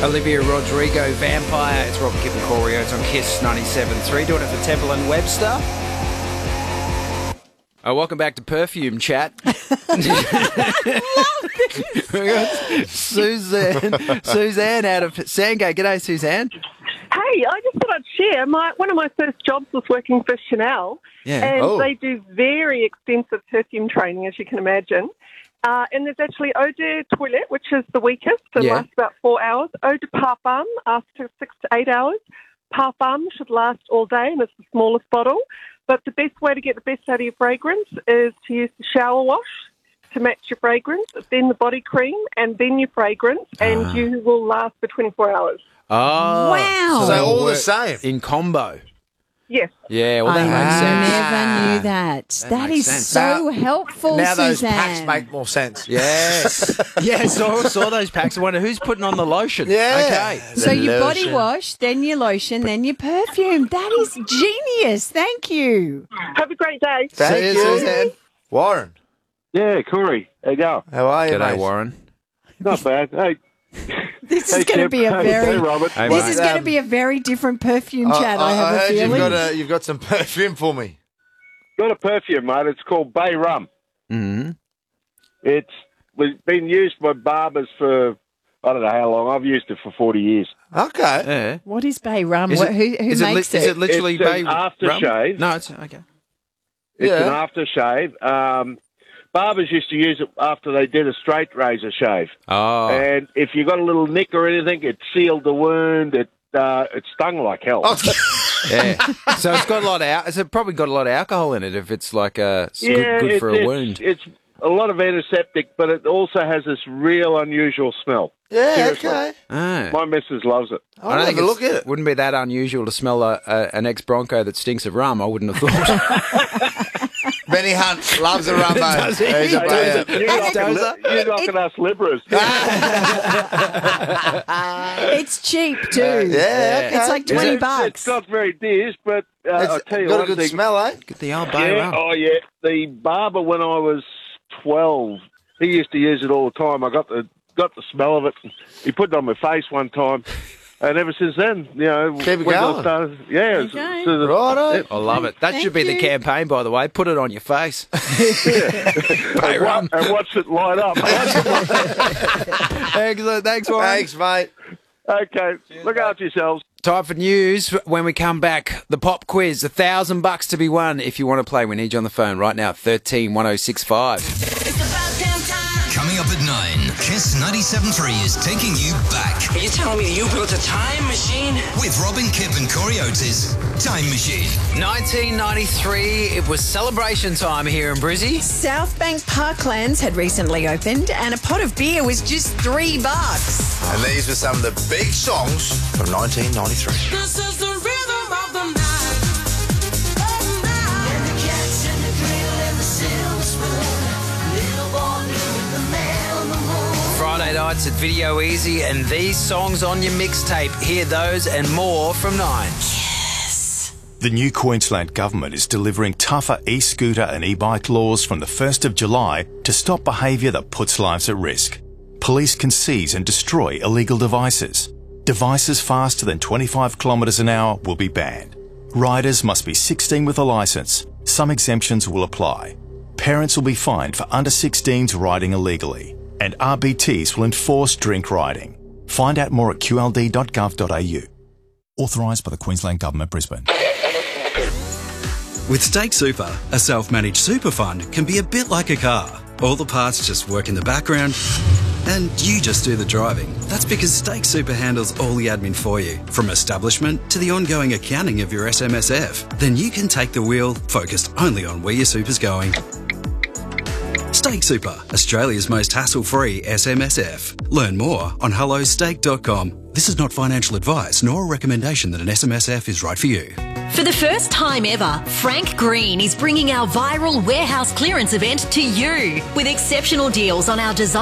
Olivia Rodrigo, Vampire. It's Robin Kipp and Corey Oates on Kiss 97.3. Doing it for Temple and Webster. Welcome back to Perfume Chat. We got Suzanne out of Sandgate. G'day, Suzanne. Hey, I just thought I'd share. One of my first jobs was working for Chanel, and they do very extensive perfume training, as you can imagine. And there's actually Eau de Toilette, which is the weakest. It lasts about 4 hours. Eau de Parfum after 6 to 8 hours. Parfum should last all day, and it's the smallest bottle. But the best way to get the best out of your fragrance is to use the shower wash to match your fragrance, then the body cream, and then your fragrance, and you will last for 24 hours. Oh. Wow. So they're all the same? In combo. Yes. Yeah, well, that I makes sense. never knew that. That makes is sense. so helpful, Now those Suzanne. packs make more sense. Yes. Yes, I saw those packs. I wonder who's putting on the lotion. Yeah. Okay. So The your body lotion. wash, then your lotion, then your perfume. That is genius. Thank you. Have a great day. Thank you, Suzanne. Warren, Yeah, Corey. How you go? how are you, G'day, mate? Warren. Not bad. Hey, This is going to Tim. be a Hey, very Robert. Hey, this mate. is going to be a very different perfume chat. I have a heard feeling. you've got some perfume for me. Got a perfume, mate. It's called Bay Rum. Mm-hmm. It's been used by barbers for, I don't know how long. I've used it for 40 years. Okay. Yeah. What is Bay Rum? Is it- Who is it makes li- Is it literally It's Bay an Rum? aftershave. No, it's okay. It's Yeah. an aftershave. Barbers used to use it after they did a straight razor shave. Oh. And if you got a little nick or anything, it sealed the wound. It stung like hell. Yeah. So it's got a lot of it's probably got a lot of alcohol in it if it's like it's good for a wound. It's a lot of antiseptic, but it also has this real unusual smell. Yeah, Seriously. okay. Ah. My missus loves it. I'll have a look at it. Wouldn't be that unusual to smell an ex-Bronco that stinks of rum, I wouldn't have thought. Benny Hunt loves a rum, mate. Does he? He's a Does player. he? You're knocking us liberals. It's cheap too. Yeah, okay. It's like Is it? $20. It's not very dear, but I'll It's tell you got a one good thing. smell, eh? Get the old Bay Yeah, Rum. oh yeah. The barber when I was 12, he used to use it all the time. I got the smell of it. He put it on my face one time, and ever since then, Keep it when I going. started, yeah. Okay. Righto. I love it. That Thank should be the you. campaign, by the way. Put it on your face. Bay Rum. And watch it light up. Excellent. Thanks, Warren. Thanks, mate. Okay, look after yourselves. Time for news. When we come back, the pop quiz, $1,000 to be won. If you want to play, we need you on the phone right now. 131065. Coming up at 9, Kiss 97.3 is taking you back Are you telling me you built a time machine? with Robin Kipp and Corey Oates' Time Machine. 1993. It was celebration time here in Brizzy. South Bank Parklands had recently opened and a pot of beer was just $3. And these were some of the big songs from 1993. This is the rhythm of the night. Friday nights at Video Easy and these songs on your mixtape. Hear those and more from 9. The new Queensland Government is delivering tougher e-scooter and e-bike laws from the 1st of July to stop behaviour that puts lives at risk. Police can seize and destroy illegal devices. Devices faster than 25 kilometres an hour will be banned. Riders must be 16 with a licence. Some exemptions will apply. Parents will be fined for under 16s riding illegally. And RBTs will enforce drink riding. Find out more at qld.gov.au. Authorised by the Queensland Government, Brisbane. With Stake Super, a self-managed super fund can be a bit like a car. All the parts just work in the background and you just do the driving. That's because Stake Super handles all the admin for you, from establishment to the ongoing accounting of your SMSF. Then you can take the wheel, focused only on where your super's going. Stake Super, Australia's most hassle-free SMSF. Learn more on hellostake.com. This is not financial advice nor a recommendation that an SMSF is right for you. For the first time ever, Frank Green is bringing our viral warehouse clearance event to you with exceptional deals on our design.